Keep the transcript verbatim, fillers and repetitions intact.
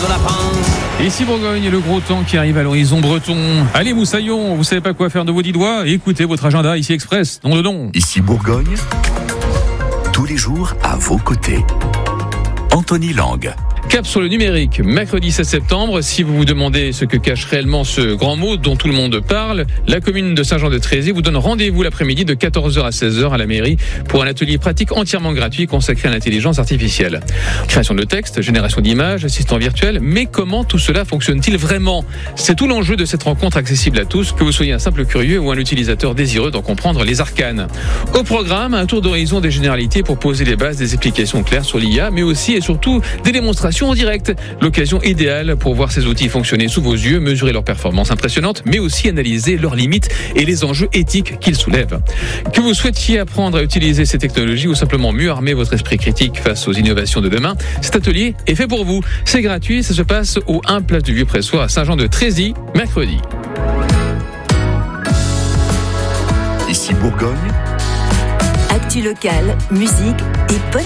de lapin. Ici Bourgogne, le gros temps qui arrive à l'horizon breton. Allez Moussaillon, vous savez pas quoi faire de vos dix doigts? Écoutez votre agenda ici Express, nom de nom. Ici Bourgogne, tous les jours à vos côtés. Anthony Lang. Cap sur le numérique, mercredi seize septembre. Si vous vous demandez ce que cache réellement ce grand mot dont tout le monde parle, la commune de Saint-Jean-de-Trézé vous donne rendez-vous l'après-midi de quatorze heures à seize heures à la mairie pour un atelier pratique entièrement gratuit consacré à l'intelligence artificielle. Création de texte, génération d'images, assistant virtuel, mais comment tout cela fonctionne-t-il vraiment? C'est tout l'enjeu de cette rencontre accessible à tous, que vous soyez un simple curieux ou un utilisateur désireux d'en comprendre les arcanes. Au programme, un tour d'horizon des généralités pour poser les bases des explications claires sur l'I A, mais aussi et surtout des démonstrations en direct. L'occasion idéale pour voir ces outils fonctionner sous vos yeux, mesurer leurs performances impressionnantes, mais aussi analyser leurs limites et les enjeux éthiques qu'ils soulèvent. Que vous souhaitiez apprendre à utiliser ces technologies ou simplement mieux armer votre esprit critique face aux innovations de demain, cet atelier est fait pour vous. C'est gratuit, ça se passe au un place du Vieux-Pressoir à Saint-Jean-de-Trézé, mercredi. Ici Bourgogne. Actu locale, musique et